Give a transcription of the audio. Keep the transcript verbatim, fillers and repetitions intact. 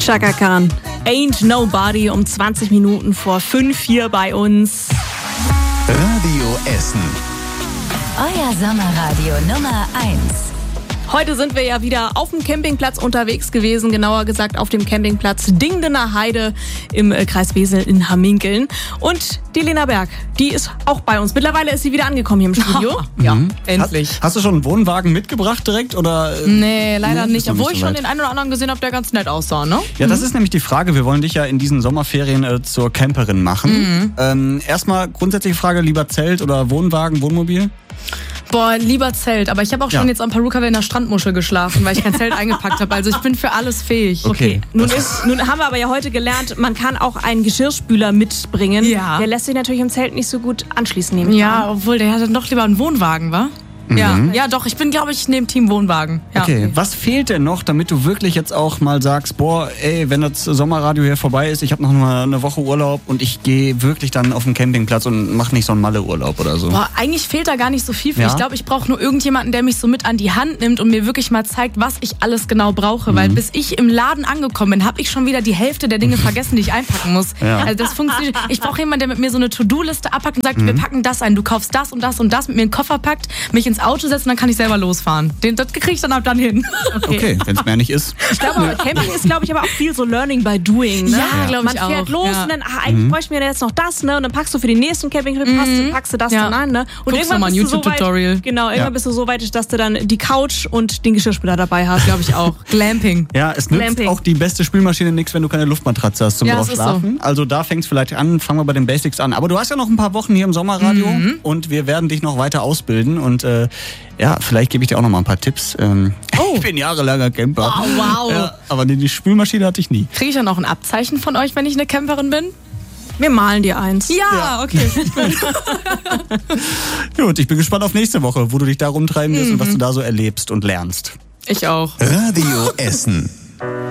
Chaka Khan, Ain't Nobody um zwanzig Minuten vor fünf hier bei uns. Radio Essen. Euer Sommerradio Nummer eins. Heute sind wir ja wieder auf dem Campingplatz unterwegs gewesen, genauer gesagt auf dem Campingplatz Dingdener Heide im Kreis Wesel in Hamminkeln. Und die Lena Berg, die ist auch bei uns. Mittlerweile ist sie wieder angekommen hier im Studio. Ja, Mhm. endlich. Hast, hast du schon einen Wohnwagen mitgebracht direkt? Oder? Nee, leider Nee, nicht. ist noch Obwohl nicht ich so schon weit. den einen oder anderen gesehen habe, der ganz nett aussah, ne? Ja, das ist nämlich die Frage. Wir wollen dich ja in diesen Sommerferien äh, zur Camperin machen. Ähm, erstmal grundsätzliche Frage, lieber Zelt oder Wohnwagen, Wohnmobil? Boah, lieber Zelt. Aber ich habe auch schon Ja. jetzt am Perukaville in der Strandmuschel geschlafen, weil ich kein Zelt eingepackt habe. Also ich bin für alles fähig. Okay. Nun, ist, nun haben wir aber ja heute gelernt, man kann auch einen Geschirrspüler mitbringen. Ja. Der lässt sich natürlich im Zelt nicht so gut anschließen. nehme ich Ja, an. obwohl, der hatte doch lieber einen Wohnwagen, wa? Ja, ja, doch. Ich bin, glaube ich, neben Team Wohnwagen. Ja. Okay, was fehlt denn noch, damit du wirklich jetzt auch mal sagst, boah, ey, wenn das Sommerradio hier vorbei ist, ich habe noch mal eine Woche Urlaub und ich gehe wirklich dann auf den Campingplatz und mache nicht so einen Malle-Urlaub oder so. Boah, eigentlich fehlt da gar nicht so viel für. Ja? Ich glaube, ich brauche nur irgendjemanden, der mich so mit an die Hand nimmt und mir wirklich mal zeigt, was ich alles genau brauche. Weil bis ich im Laden angekommen bin, habe ich schon wieder die Hälfte der Dinge vergessen, die ich einpacken muss. Ja. Also das funktioniert. Ich brauche jemanden, der mit mir so eine To-Do-Liste abpackt und sagt, wir packen das ein. Du kaufst das und das und das, mit mir einen Koffer packt, mich ins Auto setzt und dann kann ich selber losfahren. Den, das kriege ich dann ab dann hin. Okay, wenn es mehr nicht ist. Ich glaube, Camping ist, glaube ich, aber auch viel so Learning by doing. Ne? Ja, glaube ich Man fährt auch. los Ja. und dann, ah, eigentlich bräuchte ich mir jetzt noch das, ne? Und dann packst du für den nächsten Campingtrip, packst, packst du das Ja. dann an, ne? Und Guckst noch mal ein bist du so YouTube-Tutorial. weit, genau, irgendwann Ja. bist du so weit, dass du dann die Couch und den Geschirrspüler dabei hast. Glaube ich auch. Glamping. Ja, es nützt Glamping. auch die beste Spülmaschine nichts, wenn du keine Luftmatratze hast zum Ja, drauf es ist schlafen. Also da fängt es vielleicht an, fangen wir bei den Basics an. Aber du hast ja noch ein paar Wochen hier im Sommerradio und wir werden dich noch weiter ausbilden und äh, ja, vielleicht gebe ich dir auch noch mal ein paar Tipps. Ähm, Oh. Ich bin jahrelanger Camper. Oh, wow. Ja, aber die, die Spülmaschine hatte ich nie. Kriege ich dann auch ein Abzeichen von euch, wenn ich eine Camperin bin? Wir malen dir eins. Ja, okay. Gut, ich bin gespannt auf nächste Woche, wo du dich da rumtreiben wirst und was du da so erlebst und lernst. Ich auch. Radio Essen.